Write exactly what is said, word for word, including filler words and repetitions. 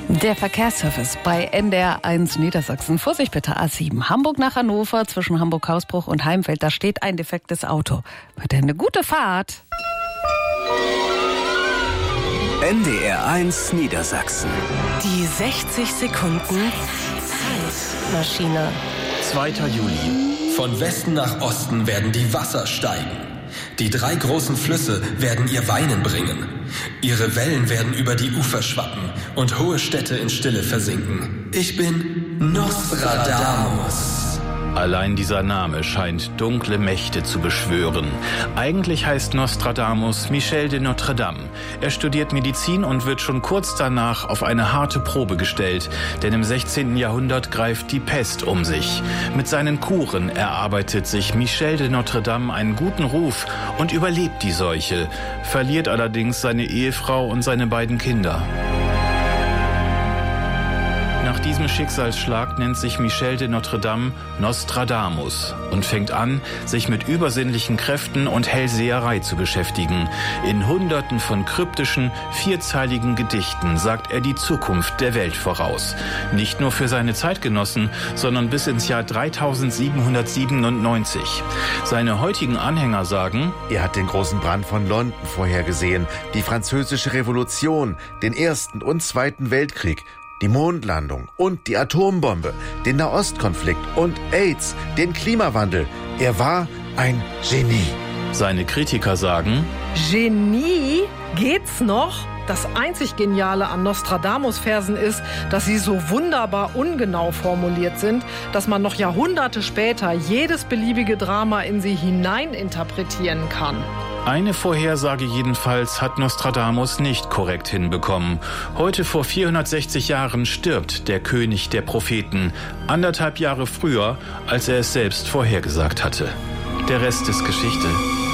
Der Verkehrsservice bei N D R eins Niedersachsen. Vorsicht bitte, A sieben. Hamburg nach Hannover zwischen Hamburg-Hausbruch und Heimfeld. Da steht ein defektes Auto. Wird denn eine gute Fahrt? N D R eins Niedersachsen. Die sechzig Sekunden Zeitmaschine. zweiter Juli. Von Westen nach Osten werden die Wasser steigen. Die drei großen Flüsse werden ihr Weinen bringen. Ihre Wellen werden über die Ufer schwappen und hohe Städte in Stille versinken. Ich bin Nostradamus. Allein dieser Name scheint dunkle Mächte zu beschwören. Eigentlich heißt Nostradamus Michel de Notre Dame. Er studiert Medizin und wird schon kurz danach auf eine harte Probe gestellt, denn im sechzehnten Jahrhundert greift die Pest um sich. Mit seinen Kuren erarbeitet sich Michel de Notre Dame einen guten Ruf und überlebt die Seuche, verliert allerdings seine Ehefrau und seine beiden Kinder. Nach diesem Schicksalsschlag nennt sich Michel de Notre Dame Nostradamus und fängt an, sich mit übersinnlichen Kräften und Hellseherei zu beschäftigen. In Hunderten von kryptischen, vierzeiligen Gedichten sagt er die Zukunft der Welt voraus. Nicht nur für seine Zeitgenossen, sondern bis ins Jahr dreitausendsiebenhundertsiebenundneunzig. Seine heutigen Anhänger sagen: Er hat den großen Brand von London vorhergesehen, die Französische Revolution, den Ersten und Zweiten Weltkrieg, die Mondlandung und die Atombombe, den Nahostkonflikt und AIDS, den Klimawandel. Er war ein Genie. Seine Kritiker sagen: Genie? Geht's noch? Das einzig Geniale an Nostradamus-Versen ist, dass sie so wunderbar ungenau formuliert sind, dass man noch Jahrhunderte später jedes beliebige Drama in sie hineininterpretieren kann. Eine Vorhersage jedenfalls hat Nostradamus nicht korrekt hinbekommen. Heute vor vierhundertsechzig Jahren stirbt der König der Propheten, anderthalb Jahre früher, als er es selbst vorhergesagt hatte. Der Rest ist Geschichte.